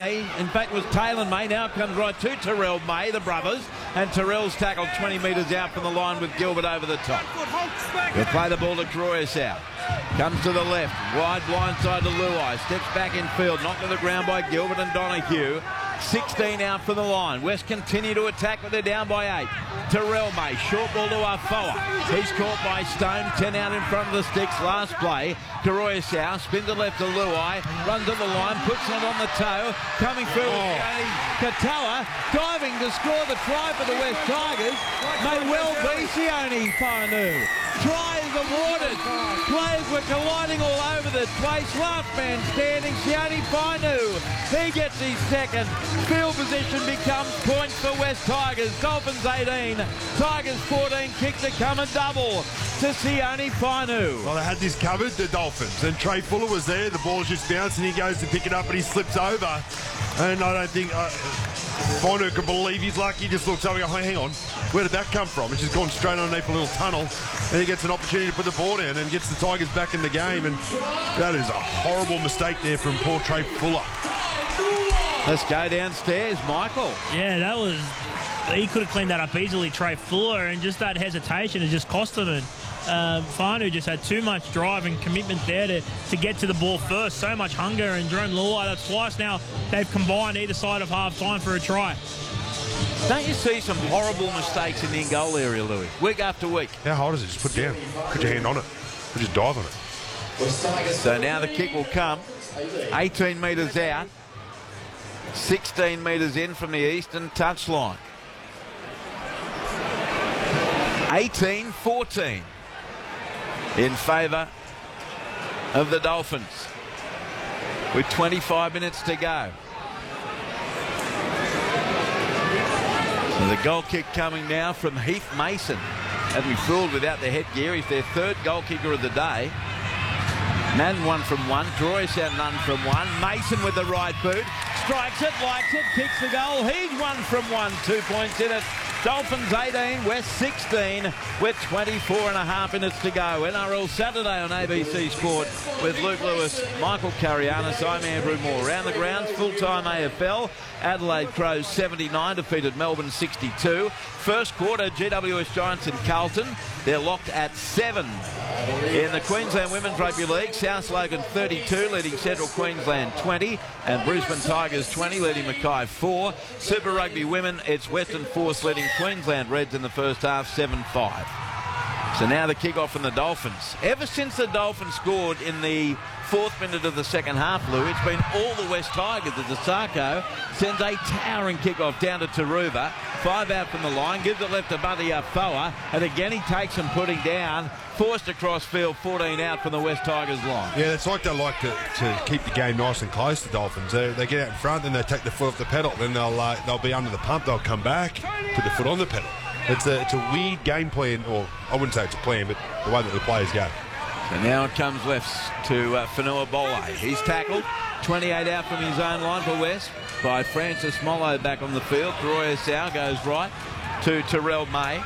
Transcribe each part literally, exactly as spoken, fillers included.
May. In fact, it was Taylor May. Now it comes right to Terrell May, the brothers. And Terrell's tackled twenty metres out from the line with Gilbert over the top. He'll play the ball to Croyes-out. Comes to the left. Wide blind side to Luai. Steps back in field. Knocked to the ground by Gilbert and Donahue. sixteen out from the line. West continue to attack, but they're down by eight. Terrell May, short ball to Afoa. He's caught by Stone, ten out in front of the sticks. Last play, Croyes-out, spins to left to Luai, runs to the line, puts it on the toe, coming through. Oh. Katoa, diving to score the try for the West Tigers. May well be Sione Fainu. Try is awarded. Players were colliding all over the place. Last man standing, Sione Fainu. He gets his second. Field position becomes points for West Tigers. Dolphins eighteen, Tigers fourteen. Kick to come and double to Sione Fainu. Well, they had this covered, the Dolphins, and Trey Fuller was there. The ball's just bouncing. He goes to pick it up, and he slips over. And I don't think uh, Fainu can believe his luck. He just looks over and goes, hang on, where did that come from? It's just gone straight underneath a little tunnel, and he gets an opportunity to put the ball down and gets the Tigers back in the game. And that is a horrible mistake there from poor Trey Fuller. Let's go downstairs, Michael. Yeah, that was... He could have cleaned that up easily, Trey Fuller, and just that hesitation has just costed him. Um, Fainu just had too much drive and commitment there to, to get to the ball first. So much hunger, and Jerome Luai, that's twice now they've combined either side of half-time for a try. Don't you see some horrible mistakes in the in-goal area, Louis? Week after week. How hard is it? Just put it down. Put your hand on it. Or just dive on it. So now the kick will come. eighteen metres out. sixteen metres in from the eastern touchline. eighteen fourteen in favour of the Dolphins with twenty-five minutes to go. So the goal kick coming now from Heath Mason. Had we fooled without the headgear. He's their third goal kicker of the day. Madden one from one. Croyes-out none from one. Mason with the right boot. Strikes it, likes it, kicks the goal. He's one from one. Two points in it. Dolphins eighteen, West sixteen with twenty-four and a half minutes to go. N R L Saturday on A B C Sport with Luke Lewis, Michael Carianis. I'm Andrew Moore. Round the grounds, full-time A F L. Adelaide Crows seventy-nine, defeated Melbourne sixty-two. First quarter, G W S Giants and Carlton. They're locked at seven. In the Queensland Women's Rugby League, South Logan thirty-two, leading Central Queensland twenty, and Brisbane Tigers twenty, leading Mackay four. Super Rugby Women, it's Western Force leading Queensland Reds in the first half, seven five. So now the kick-off from the Dolphins. Ever since the Dolphins scored in the fourth minute of the second half, Lou, it's been all the West Tigers as Asako sends a towering kick-off down to Taruva. Five out from the line, gives it left to Buddy Afoa, and again he takes him putting down. Forced across field, fourteen out from the West Tigers line. Yeah, it's like they like to, to keep the game nice and close, the Dolphins. They, they get out in front, then they take the foot off the pedal, then they'll uh, they'll be under the pump, they'll come back, put the foot on the pedal. It's a, it's a weird game plan, or I wouldn't say it's a plan, but the way that the players go. And now it comes left to uh, Fanua Bole. He's tackled, twenty-eight out from his own line for West by Francis Mollo back on the field. Croyes-out goes right to Terrell May.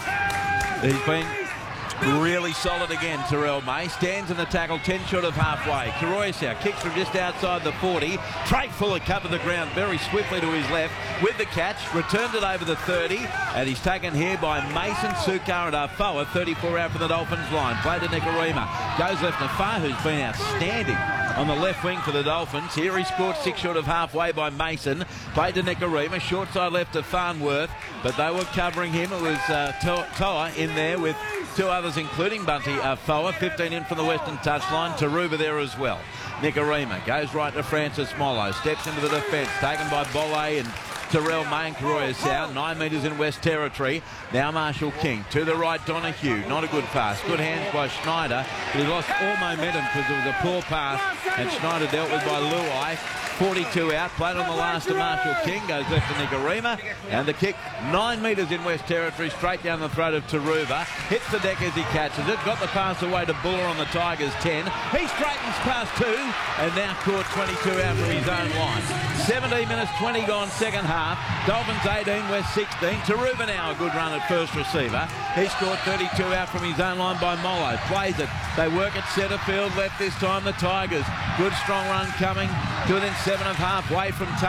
He's been really solid again, Terrell May. Stands in the tackle, ten short of halfway. Croyes-out kicks from just outside the forty. Trey Fuller covered the ground very swiftly to his left with the catch. Returned it over the thirty. And he's taken here by Mason, Sukar and Afoa. thirty-four out from the Dolphins line. Play to Nicarima. Goes left to Far, who's been outstanding on the left wing for the Dolphins. Here he scored six short of halfway by Mason. Played to Nicarima. Short side left to Farnworth. But they were covering him. It was uh, Toa in there with two others, including Bunty Afoa. fifteen in from the western touchline. Taruva there as well. Nicarima goes right to Francis Mollo. Steps into the defence. Taken by Bole and Terrell May and Croyes-out. Nine metres in West Territory. Now Marshall King. To the right, Donahue. Not a good pass. Good hands by Schneider. But he lost all momentum because it was a poor pass. And Schneider dealt with by Luai. forty-two out. Played on the last to Marshall King. Goes left to Nicarima. And the kick nine metres in West Territory. Straight down the throat of Taruva. Hits the deck as he catches it. Got the pass away to Buller on the Tigers ten. He straightens past two. And now caught twenty-two out from his own line. seventeen minutes, twenty gone second half. Dolphins eighteen, West sixteen. Taruva now a good run at first receiver. He scored thirty-two out from his own line by Mollo. Plays it. They work at centre field left this time, the Tigers. Good strong run coming to within seven of halfway from